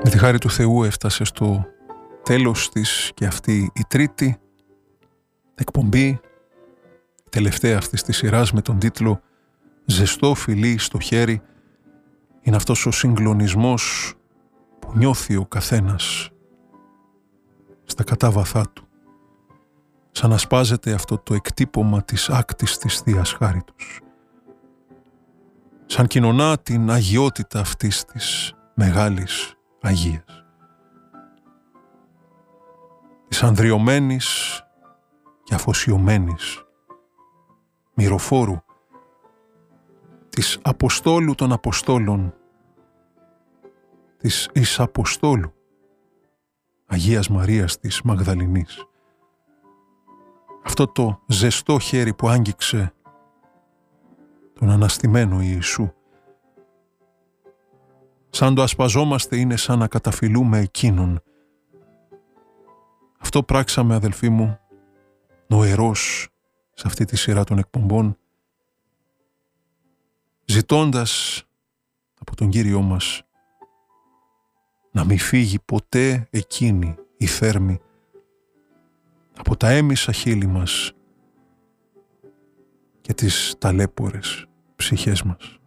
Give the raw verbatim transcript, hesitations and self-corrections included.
Με τη χάρη του Θεού έφτασε στο τέλος της και αυτή η τρίτη εκπομπή, η τελευταία αυτής της σειράς με τον τίτλο «Ζεστό φιλί στο χέρι». Είναι αυτός ο συγκλονισμός που νιώθει ο καθένας στα κατάβαθά του, σαν να σπάζεται αυτό το εκτύπωμα της άκτης της Θείας Χάριτος, σαν κοινωνά την αγιότητα αυτής της μεγάλης Αγίας, της ανδριωμένης και αφοσιωμένης μυροφόρου, της Αποστόλου των Αποστόλων, της εις Αποστόλου Αγίας Μαρίας της Μαγδαληνής. Αυτό το ζεστό χέρι που άγγιξε τον αναστημένο Ιησού. Σαν το ασπαζόμαστε είναι σαν να καταφυλούμε εκείνον. Αυτό πράξαμε, αδελφοί μου, νοερός σε αυτή τη σειρά των εκπομπών, ζητώντας από τον Κύριό μας να μην φύγει ποτέ εκείνη η θέρμη από τα έμισα χείλη μας και τις ταλέπορες ψυχές μας.